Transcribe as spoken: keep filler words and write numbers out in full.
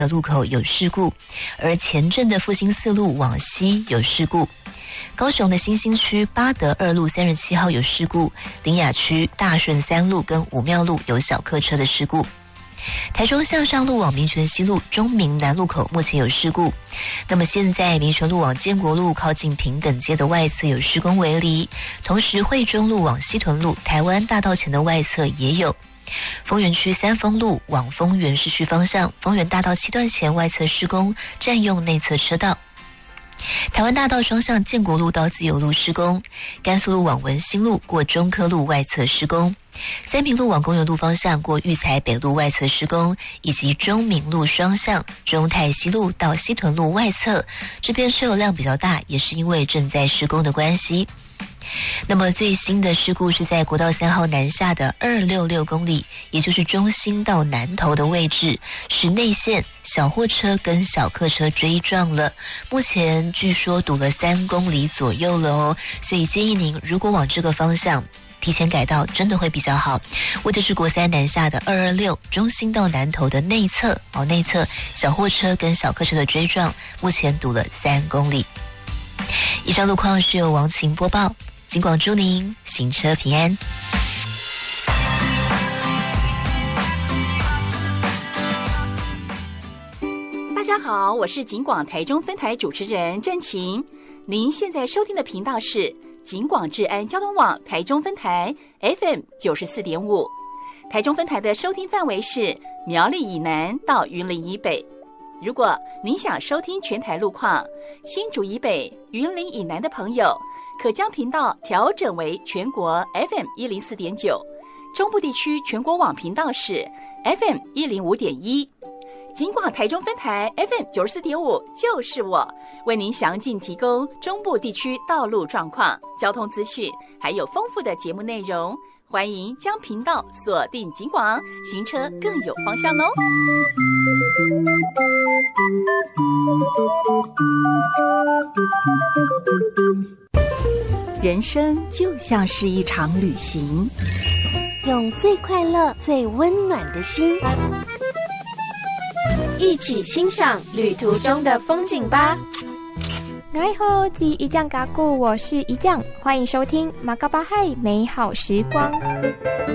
路口有事故，而前镇的复兴四路往西有事故。高雄的新兴区八德二路三十七号有事故，苓雅区大顺三路跟武庙路有小客车的事故。台中向上路往民权西路中明南路口目前有事故，那么现在民权路往建国路靠近平等街的外侧有施工围篱，同时惠中路往西屯路台湾大道前的外侧也有。丰原区三丰路往丰原市区方向，丰原大道七段前外侧施工，占用内侧车道。台湾大道双向建国路到自由路施工，甘肃路往文心路过中科路外侧施工，三民路往公园路方向过育才北路外侧施工，以及中明路双向中泰西路到西屯路外侧，这边车流量比较大，也是因为正在施工的关系。那么最新的事故是在国道三号南下的二百六十六公里，也就是中兴到南投的位置，是内线小货车跟小客车追撞了，目前据说堵了三公里左右了哦，所以建议您如果往这个方向提前改道真的会比较好。或者是国三南下的二二六中兴到南投的内侧哦，内侧小货车跟小客车的追撞，目前堵了三公里。以上路况是由王晴播报，警广祝您行车平安。 大家好，我是警广台中分台主持人郑晴。您现在收听的频道是警广治安交通网台中分台 F M 九十四点五，台中分台的收听范围是苗栗以南到云林以北。如果您想收听全台路况，新竹以北、云林以南的朋友，可将频道调整为全国 F M 一零四点九，中部地区全国网频道是 F M 一零五点一。警广台中分台 F M 九十四点五就是我，为您详尽提供中部地区道路状况、交通资讯，还有丰富的节目内容。欢迎将频道锁定警广，行车更有方向哦。 人生就像是一场旅行， 用最快乐、最温暖的心， 一起欣赏旅途中的风景吧。 你好，吉一酱嘎古，我是一酱，欢迎收听马嘎巴嗨美好时光。